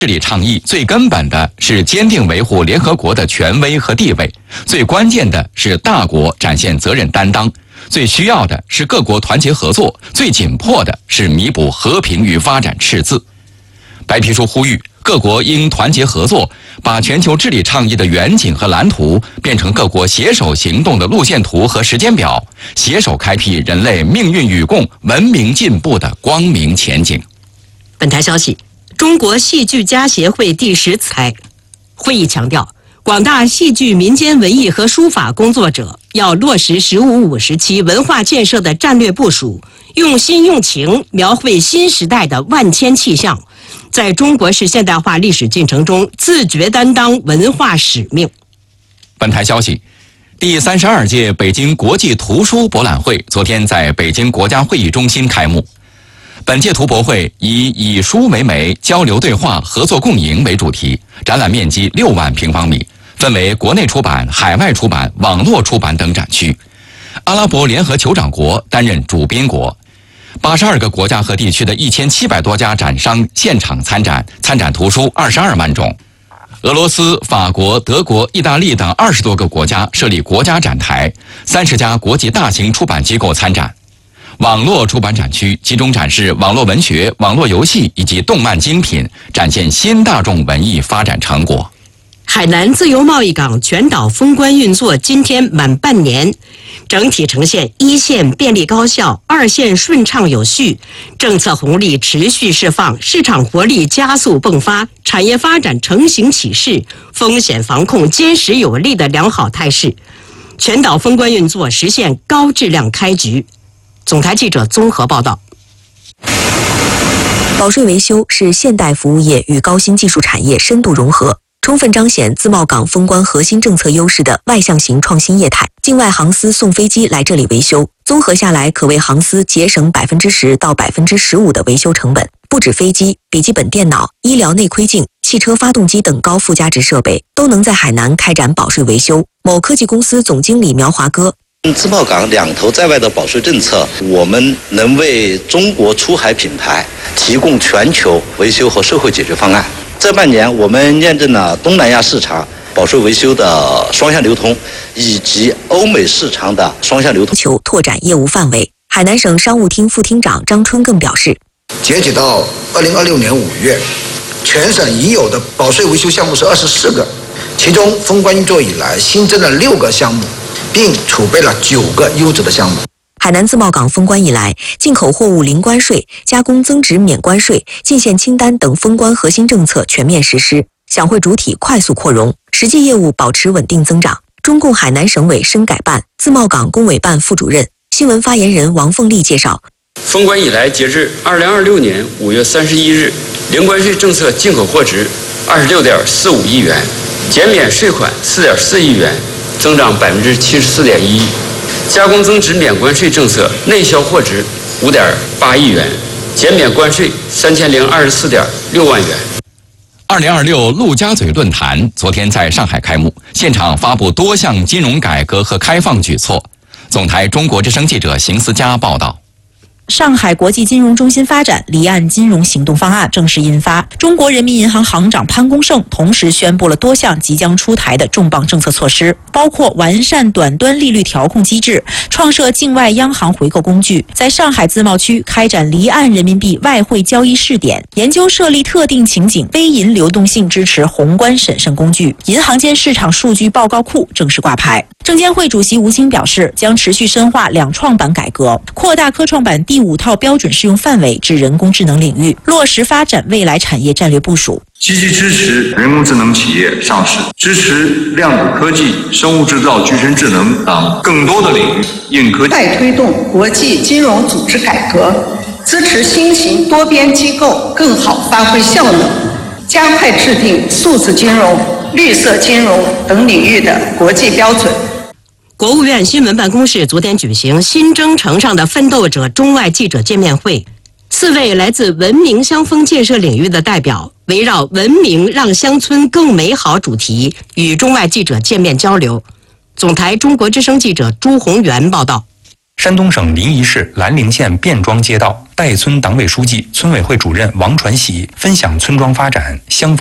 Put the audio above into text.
治理倡议最根本的是坚定维护联合国的权威和地位，最关键的是大国展现责任担当，最需要的是各国团结合作，最紧迫的是弥补和平与发展赤字。白皮书呼吁各国应团结合作，把全球治理倡议的远景和蓝图变成各国携手行动的路线图和时间表，携手开辟人类命运与共、文明进步的光明前景。 本台消息，中国戏剧家协会第10次会议强调，广大戏剧民间文艺和书法工作者要落实“15、5时期文化建设的战略部署，用心用情描绘新时代的万千气象，在中国式现代化历史进程中自觉担当文化使命。 本台消息，第32届北京国际图书博览会昨天在北京国家会议中心开幕。本届图博会以书为媒、交流对话、合作共赢为主题，展览面积6万平方米，分为国内出版、海外出版、网络出版等展区。阿拉伯联合酋长国担任主宾国，82个国家和地区的1700多家展商现场参展，参展图书22万种。俄罗斯、法国、德国、意大利等20多个国家设立国家展台，30家国际大型出版机构参展。网络出版展区集中展示网络文学、网络游戏以及动漫精品，展现新大众文艺发展成果。 海南自由贸易港全岛封关运作今天满半年，整体呈现1线便利高效，2线顺畅有序，政策红利持续释放，市场活力加速迸发，产业发展成型起势，风险防控坚实有力的良好态势，全岛封关运作实现高质量开局。总台记者综合报道。 保税维修是现代服务业与高新技术产业深度融合，充分彰显自贸港封关核心政策优势的外向型创新业态。境外航司送飞机来这里维修，综合下来可为航司节省10%到15%的维修成本。不止飞机、笔记本电脑、医疗内窥镜、汽车发动机等高附加值设备都能在海南开展保税维修。某科技公司总经理苗华哥。 自贸港两头在外的保税政策，我们能为中国出海品牌提供全球维修和售后解决方案。这半年，我们验证了东南亚市场保税维修的双向流通，以及欧美市场的双向流通。 求拓展业务范围。海南省商务厅副厅长张春更表示， 截止到2026年5月，全省已有的保税维修项目是24个，其中封关运作以来新增了6个项目，并储备了9个优质的项目。 海南自贸港封关以来，进口货物零关税、加工增值免关税、进线清单等封关核心政策全面实施，享会主体快速扩容，实际业务保持稳定增长。中共海南省委深改办、自贸港工委办副主任、新闻发言人王凤丽介绍， 封关以来，截至2026年5月31日，零关税政策进口货值26.45亿元，减免税款4.4亿元，增长74.11%。加工增值免关税政策内销货值5.8亿元，减免关税3024.6万元。 2026陆家嘴论坛昨天在上海开幕，现场发布多项金融改革和开放举措。总台中国之声记者邢思佳报道。 上海国际金融中心发展离岸金融行动方案正式印发，中国人民银行行长潘功胜同时宣布了多项即将出台的重磅政策措施，包括完善短端利率调控机制，创设境外央行回购工具，在上海自贸区开展离岸人民币外汇交易试点，研究设立特定情景非银流动性支持宏观审慎工具，银行间市场数据报告库正式挂牌。证监会主席吴清表示，将持续深化两创板改革，扩大科创板第5套标准适用范围至人工智能领域，落实发展未来产业战略部署。 积极支持人工智能企业上市，支持量子科技、生物制造、具身智能等更多的领域硬科技。 再推动国际金融组织改革，支持新型多边机构更好发挥效能，加快制定数字金融、绿色金融等领域的国际标准。 国务院新闻办公室昨天举行新征程上的奋斗者中外记者见面会，4位来自文明乡风建设领域的代表围绕文明让乡村更美好主题与中外记者见面交流。总台中国之声记者朱宏元报道。 山东省临沂市兰陵县卞庄街道代村党委书记、村委会主任王传喜分享村庄发展、相